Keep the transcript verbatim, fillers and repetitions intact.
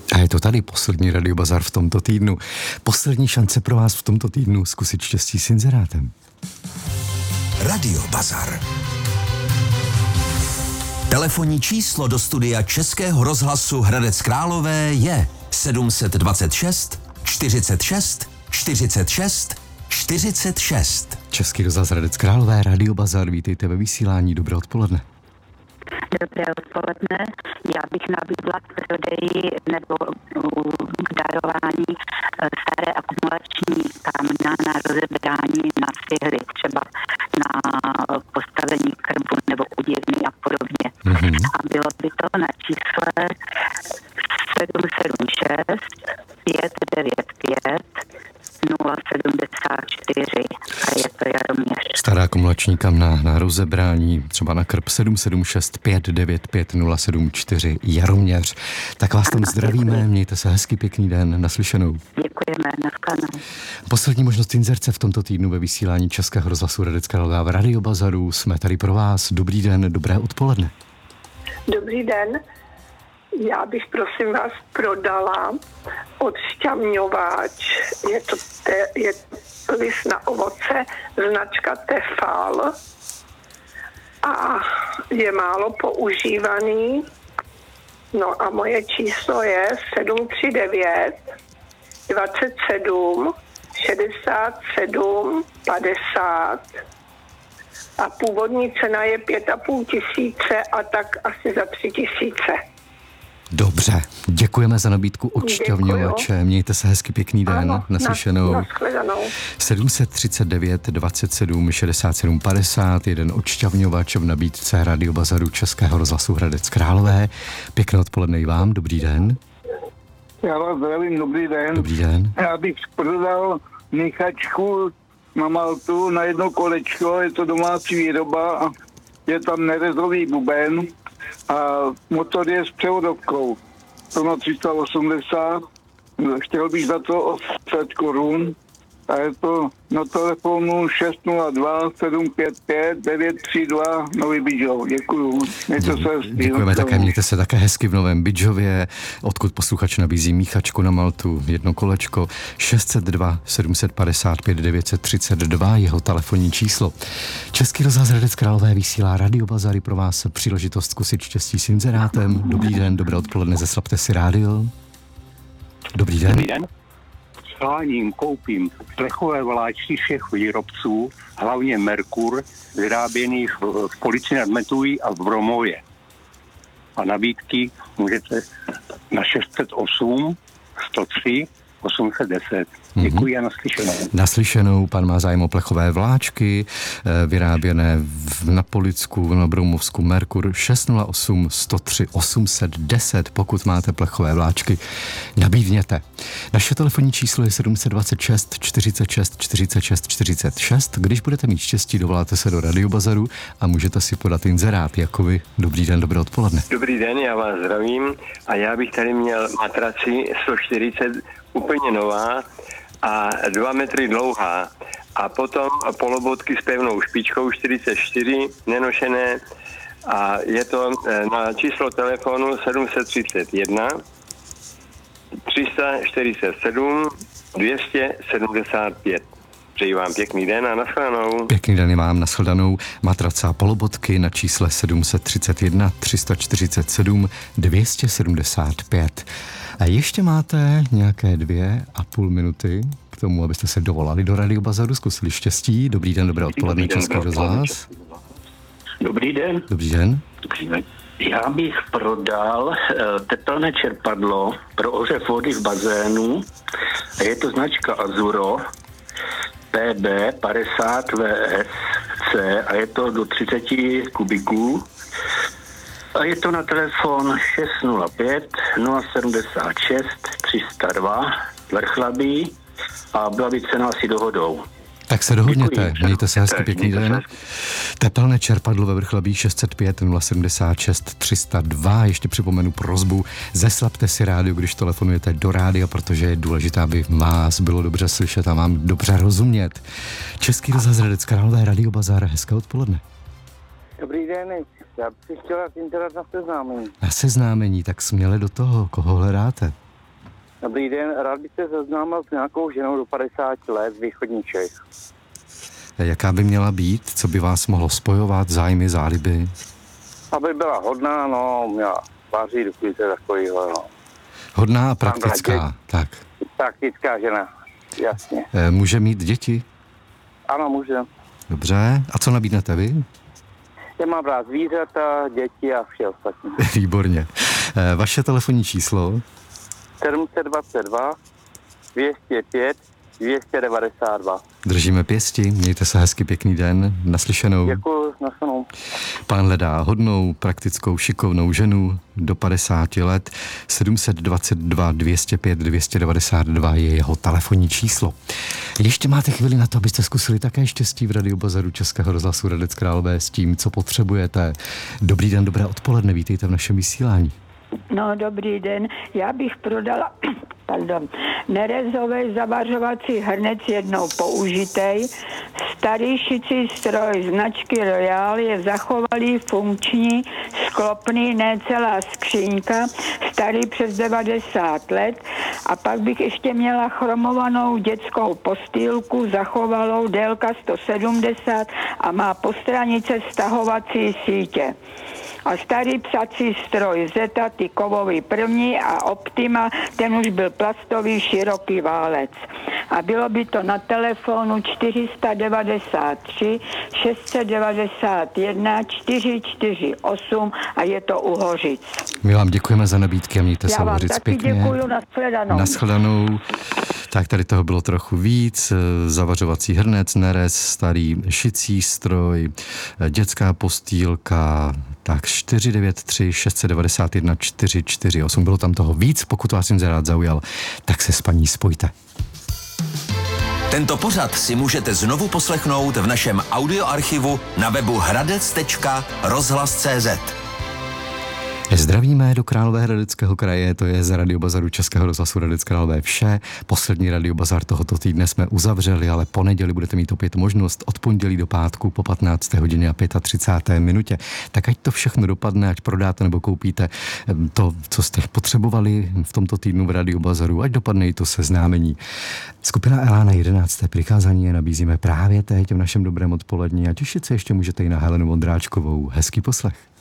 A je to tady poslední Radiobazar v tomto týdnu. Poslední šance pro vás v tomto týdnu zkusit štěstí s inzerátem. Radiobazar. Telefonní číslo do studia Českého rozhlasu Hradec Králové je sedm set dvacet šest čtyřicet šest čtyřicet šest čtyřicet šest. Český rozhlas Hradec Králové, Radiobazar, vítejte ve vysílání, dobré odpoledne. Dobré odpoledne. Já bych nabídla k prodeji nebo k darování staré akumulační kamna na rozebrání na cihly, třeba na postavení krbu nebo udírny a podobně. Mm-hmm. A bylo by to na čísle sedm sedm šest pět devět pět nula sedmdesát čtyři a je to Jaromír. Stará akumulační kamna na rozebrání, třeba na krb sedm sedm šest pět devět pět nula sedm čtyři Jaroměř. Tak vás tam zdravíme, děkuji. Mějte se hezky, pěkný den, naslyšenou. Děkujeme, nashledanou. Poslední možnost inzerce v tomto týdnu ve vysílání Českého rozhlasu Hradec Králové v Radiobazaru. Jsme tady pro vás. Dobrý den, dobré odpoledne. Dobrý den. Já bych, prosím vás, prodala odšťavňováč. Je to, te, je to list na ovoce, značka Tefal a je málo používaný. No a moje číslo je sedm tři devět dvacet sedm šedesát sedm padesát a původní cena je pět a půl tisíce a tak asi za tři tisíce. Dobře, děkujeme za nabídku odšťavňovače. Mějte se hezky, pěkný den, ano, naslyšenou. Nashledanou. sedm set třicet devět dvacet sedm šedesát sedm padesát, jeden odšťavňovač v nabídce Radiobazaru Českého rozhlasu Hradec Králové. Pěkné odpoledne i vám, dobrý den. Já vás zdravím, dobrý den. Dobrý den. Já bych prodal míchačku na Maltu na jedno kolečko, je to domácí výroba, je tam nerezový buben a motor je s převodovkou. To na tři sta osmdesát, chtěl bych za to osmdesát korun a je to na telefonu šest nula dva sedm pět pět devět tři dva Nový Bydžov. Děkuju. Mějte se hezky. Děkujeme také, mějte se také hezky v Novém Bydžově, odkud posluchač nabízí míchačku na Maltu, jedno kolečko, šest nula dva sedm padesát pět devět tři dva, jeho telefonní číslo. Český rozhlas Hradec Králové vysílá Radiobazary pro vás, příležitost zkusit štěstí s inzerátem. Dobrý den, dobré odpoledne, zeslabte si rádio. Dobrý den. Dobrý den. Schláním koupím plechové vláčky všech výrobců, hlavně Merkur, vyráběných v Polici nad Metují a v Bromově. A nabídky můžete na šest set osm sto tři osm set deset. Děkuji a naslyšenou. Naslyšenou, pan má zájem o plechové vláčky, vyráběné v Napolicku, na Broumovsku, Merkur šest nula osm sto tři osm set deset. Pokud máte plechové vláčky, nabídněte. Naše telefonní číslo je sedm set dvacet šest čtyřicet šest čtyřicet šest čtyřicet šest. Když budete mít štěstí, dovoláte se do Radiobazaru a můžete si podat inzerát. Jakovi, dobrý den, dobré odpoledne. Dobrý den, já vás zdravím a já bych tady měl matraci sto čtyřicet úplně nová a dva metry dlouhá a potom polobotky s pevnou špičkou čtyřicet čtyři nenošené a je to na číslo telefonu sedm set třicet jedna tři sta čtyřicet sedm dvě stě sedmdesát pět. Přeji vám pěkný den a nashledanou. Pěkný den vám, nashledanou. Matrace a polobotky na čísle sedm set třicet jedna tři sta čtyřicet sedm dvě stě sedmdesát pět. A ještě máte nějaké dvě a půl minuty k tomu, abyste se dovolali do Radiobazaru, zkusili štěstí. Dobrý den, dobré odpoledne, Český rozhlas. Dobrý den. Dobrý den. Dobrý den. Já bych prodal uh, tepelné čerpadlo pro ohřev vody v bazénu. Je to značka Azuro P B padesát V S C a je to do třicet kubiků. A je to na telefon šest nula pět nula sedmdesát šest tři sta dva Vrchlabí a byla by cena asi dohodou. Tak se dohodněte, mějte se hezky, pěkný den. Tepelné čerpadlo ve Vrchlabí šest set pět nula sedmdesát šest tři sta dva. Ještě připomenu prosbu, zeslabte si rádio, když telefonujete do rádia, protože je důležité, aby vás bylo dobře slyšet a vám dobře rozumět. Český rozhlas Hradec Králové, Radiobazar, hezké odpoledne. Dobrý den, já bych chtěla internet na seznámení. Na seznámení, tak směle do toho, koho hledáte? Dobrý den, rád bych se seznámil s nějakou ženou do padesáti let z východní Čech. Jaká by měla být? Co by vás mohlo spojovat? Zájmy, záliby? Aby byla hodná, no, měla vaří, dokud takovýhle, no. Hodná a praktická, tak. Praktická žena, jasně. Může mít děti? Ano, může. Dobře. A co nabídnete vy? Já mám rád zvířata, děti a vše ostatní. Výborně. Vaše telefonní číslo? sedm set dvacet dva, dvě stě pět, dvě stě devadesát dva. Držíme pěsti, mějte se hezky, pěkný den, naslyšenou. Děkuji, naslyšenou. Pán hledá hodnou, praktickou, šikovnou ženu do padesáti let. sedm set dvacet dva, dvě stě pět, dvě stě devadesát dva je jeho telefonní číslo. Ještě máte chvíli na to, abyste zkusili také štěstí v Radiobazaru Českého rozhlasu Hradec Králové s tím, co potřebujete. Dobrý den, dobré odpoledne, vítejte v našem vysílání. No, dobrý den. Já bych prodala pardon, nerezový zavařovací hrnec jednou použitej. Starý šicí stroj značky Royal je zachovalý, funkční, sklopný, ne celá skřínka, starý přes devadesát let. A pak bych ještě měla chromovanou dětskou postýlku, zachovalou, délka sto sedmdesát a má postranice stahovací sítě. A starý psací stroj Zeta, ty kovový první a Optima, ten už byl plastový široký válec. A bylo by to na telefonu čtyři devadesát tři, šest devadesát jedna, čtyři čtyři osm a je to u Hořic. My vám děkujeme za nabídky a mějte se u Hořic pěkně. Já vám taky děkuju, nashledanou. Nashledanou. Tak tady toho bylo trochu víc. Zavařovací hrnec, nerez, starý šicí stroj, dětská postýlka, tak čtyři devět tři, šest devadesát jedna, čtyři čtyři osm. Bylo tam toho víc, pokud vás inzerát zaujal, tak se s paní spojte. Tento pořad si můžete znovu poslechnout v našem audioarchivu na webu hradec tečka rozhlas tečka cé zet. Zdravíme do Královéhradeckého kraje, to je z Radiobazaru Českého rozhlasu Hradec Králové vše. Poslední Radiobazar tohoto týdne jsme uzavřeli, ale po neděli budete mít opět možnost od pondělí do pátku po patnácté hodině a třicáté páté minutě. Tak ať to všechno dopadne, ať prodáte nebo koupíte to, co jste potřebovali v tomto týdnu v Radiobazaru, ať dopadne i to seznámení. Skupina Elána jedenácté přikázání je nabízíme právě teď v našem dobrém odpolední a těšit se ještě můžete i na Helenu Vondráčkovou. Hezký poslech.